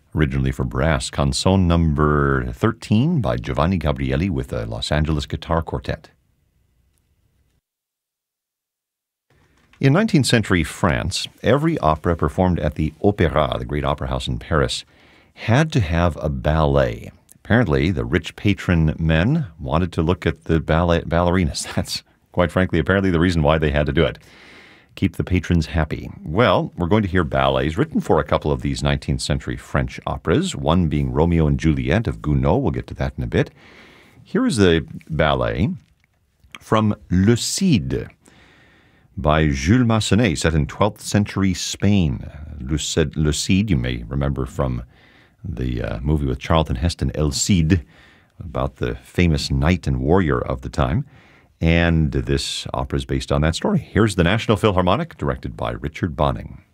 originally for brass, Canzone number 13 by Giovanni Gabrieli with the Los Angeles Guitar Quartet. In 19th century France, every opera performed at the Opéra, the great opera house in Paris, had to have a ballet. Apparently, the rich patron men wanted to look at the ballerinas. That's, quite frankly, apparently the reason why they had to do it. Keep the patrons happy. Well, we're going to hear ballets written for a couple of these 19th century French operas, one being Romeo and Juliet of Gounod. We'll get to that in a bit. Here is the ballet from Le Cid by Jules Massenet, set in 12th century Spain. Le Cid, you may remember from the movie with Charlton Heston, El Cid, about the famous knight and warrior of the time. And this opera is based on that story. Here's the National Philharmonic, directed by Richard Bonning.